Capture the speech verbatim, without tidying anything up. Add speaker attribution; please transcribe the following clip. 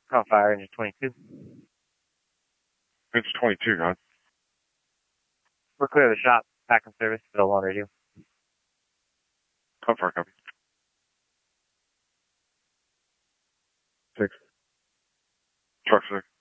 Speaker 1: Call fire engine twenty-two.
Speaker 2: It's twenty-two, Ron.
Speaker 1: We're clear of the shop. Back in service. Still on radio.
Speaker 2: Call fire, copy.
Speaker 3: Six.
Speaker 2: Truck, sir.